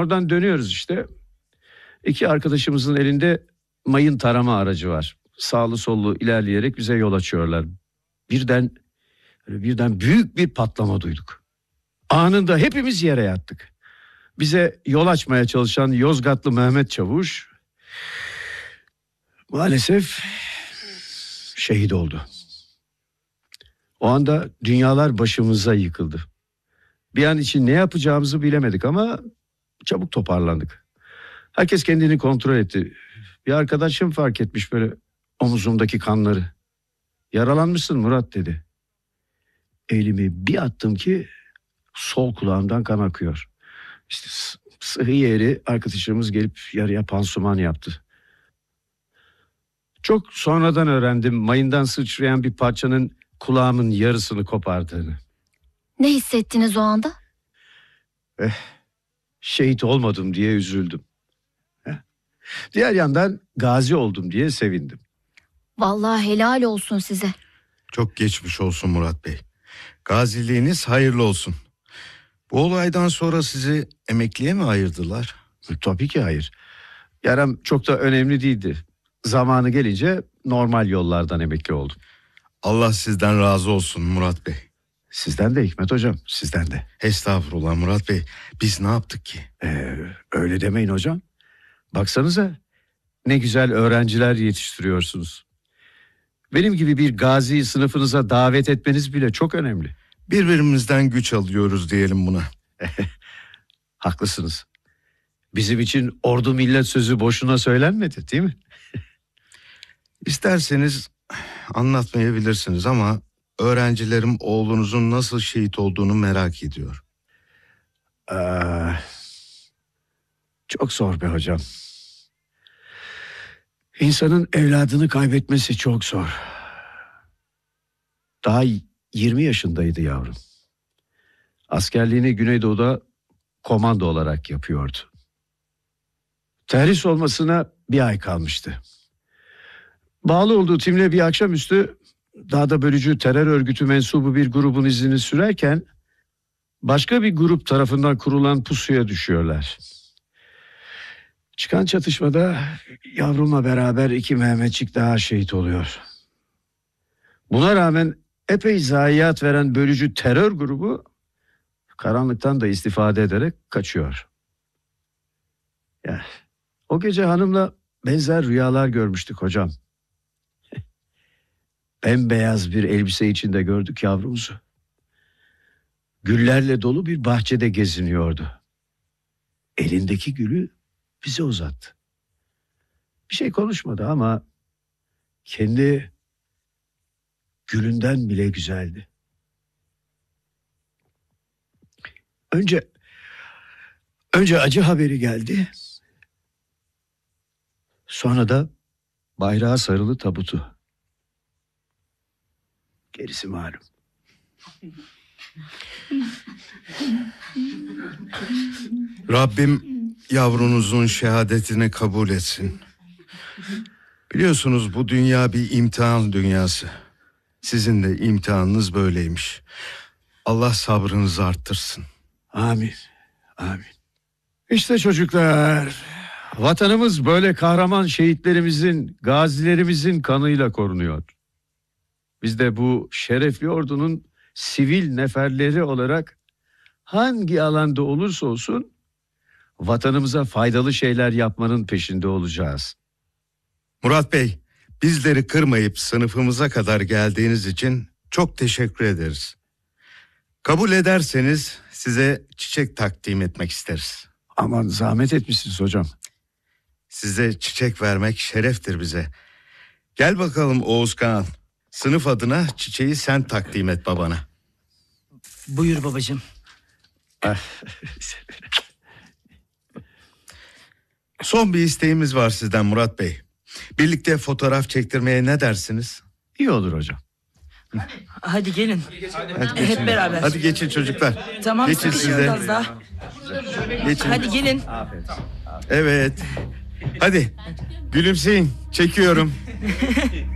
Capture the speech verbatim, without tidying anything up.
Oradan dönüyoruz işte. İki arkadaşımızın elinde mayın tarama aracı var. Sağlı sollu ilerleyerek bize yol açıyorlar. Birden birden büyük bir patlama duyduk. Anında hepimiz yere yattık. Bize yol açmaya çalışan Yozgatlı Mehmet Çavuş maalesef şehit oldu. O anda dünyalar başımıza yıkıldı. Bir an için ne yapacağımızı bilemedik ama çabuk toparlandık. Herkes kendini kontrol etti. Bir arkadaşım fark etmiş böyle omuzumdaki kanları. Yaralanmışsın Murat dedi. Elimi bir attım ki sol kulağımdan kan akıyor. İşte sıhhi yeri arkadaşımız gelip yarıya pansuman yaptı. Çok sonradan öğrendim mayından sıçrayan bir parçanın kulağımın yarısını kopardığını. Ne hissettiniz o anda? Eh, şehit olmadım diye üzüldüm. Eh. Diğer yandan gazi oldum diye sevindim. Vallahi helal olsun size. Çok geçmiş olsun Murat Bey. Gaziliğiniz hayırlı olsun. Bu olaydan sonra sizi emekliye mi ayırdılar? Tabii ki hayır. Yaram çok da önemli değildi. Zamanı gelince normal yollardan emekli oldum. Allah sizden razı olsun Murat Bey. Sizden de Hikmet hocam, sizden de. Estağfurullah Murat Bey. Biz ne yaptık ki? Ee, öyle demeyin hocam. Baksanıza ne güzel öğrenciler yetiştiriyorsunuz. Benim gibi bir gaziyi sınıfınıza davet etmeniz bile çok önemli. Birbirimizden güç alıyoruz diyelim buna. Haklısınız. Bizim için ordu millet sözü boşuna söylenmedi değil mi? İsterseniz anlatmayabilirsiniz ama öğrencilerim oğlunuzun nasıl şehit olduğunu merak ediyor. Ee, çok zor be hocam. İnsanın evladını kaybetmesi çok zor. Daha yirmi yaşındaydı yavrum. Askerliğini Güneydoğu'da komando olarak yapıyordu. Terhis olmasına bir ay kalmıştı. Bağlı olduğu timle bir akşamüstü dağda bölücü terör örgütü mensubu bir grubun izini sürerken başka bir grup tarafından kurulan pusuya düşüyorlar. Çıkan çatışmada yavrumla beraber iki Mehmetçik daha şehit oluyor. Buna rağmen epey zayiat veren bölücü terör grubu karanlıktan da istifade ederek kaçıyor. Ya, o gece hanımla benzer rüyalar görmüştük hocam. Bembeyaz bir elbise içinde gördük yavrumuzu. Güllerle dolu bir bahçede geziniyordu. Elindeki gülü bize uzattı. Bir şey konuşmadı ama kendi gülünden bile güzeldi. Önce önce acı haberi geldi. Sonra da bayrağa sarılı tabutu. Gerisi malum. Rabbim yavrunuzun şehadetini kabul etsin. Biliyorsunuz bu dünya bir imtihan dünyası. Sizin de imtihanınız böyleymiş. Allah sabrınızı arttırsın. Amin. Amin. İşte çocuklar, vatanımız böyle kahraman şehitlerimizin, gazilerimizin kanıyla korunuyor. Biz de bu şerefli ordunun sivil neferleri olarak hangi alanda olursa olsun vatanımıza faydalı şeyler yapmanın peşinde olacağız. Murat Bey, bizleri kırmayıp sınıfımıza kadar geldiğiniz için çok teşekkür ederiz. Kabul ederseniz size çiçek takdim etmek isteriz. Aman zahmet etmişsiniz hocam. Size çiçek vermek şereftir bize. Gel bakalım Oğuzkan. Sınıf adına çiçeği sen takdim et babana. Buyur babacığım. Son bir isteğimiz var sizden Murat Bey. Birlikte fotoğraf çektirmeye ne dersiniz? İyi olur hocam. Hadi gelin. Hadi geçin. Hep beraber. Hadi geçin çocuklar. Tamam, geçin sıkışın siz de. biraz daha. Geçin. Hadi gelin. Evet. Hadi gülümseyin. Çekiyorum.